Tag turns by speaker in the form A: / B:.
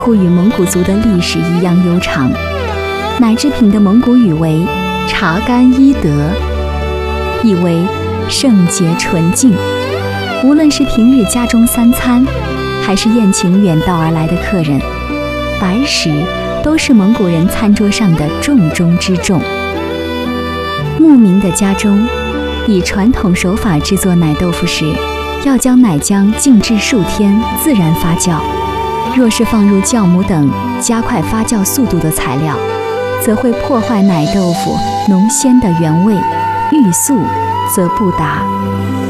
A: 或与蒙古族的历史一样悠长。奶制品的蒙古语为查干伊德，意为圣洁纯净。无论是平日家中三餐，还是宴请远道而来的客人，白食都是蒙古人餐桌上的重中之重。牧民的家中，以传统手法制作奶豆腐时，要将奶浆静置数天，自然发酵。若是放入酵母等加快发酵速度的材料，则会破坏奶豆腐浓鲜的原味，欲速则不达。